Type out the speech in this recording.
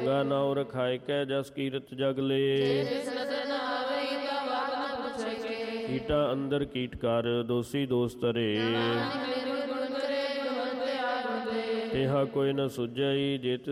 ਚੰਗਾ ਨਾਉ ਰਖਾਇ ਕੈ ਜਸ ਕੀਰਤ ਜਗ ਲੇ। ਜਿਸ ਨਜ਼ਰ ਨ ਆਵਈ ਤਾ ਬਾਤ ਨ ਪੁੱਛੈ ਕੇ। ਕੀਟਾ ਅੰਦਰ ਕੀਟ ਕਰ ਦੋਸੀ ਦੋਸ ਤਰੇ। ਨਾਨਕ ਨਿਰਗੁਣ ਗੁਣ ਕਰੇ ਗੁਣਵੰਤ ਆਗੁਣ ਤੇ। ਤੇਹਾ ਕੋਈ ਨ ਸੁਝਈ ਜੇ